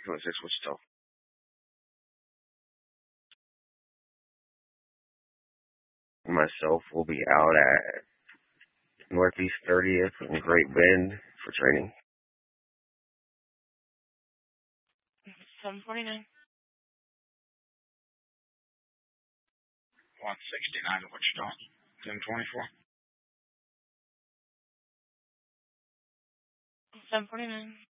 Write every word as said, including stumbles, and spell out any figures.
twenty-six Wichita. Myself will be out at Northeast thirtieth and Great Bend for training. seven forty-nine. one sixty-nine Wichita. ten twenty-four. seven forty-nine.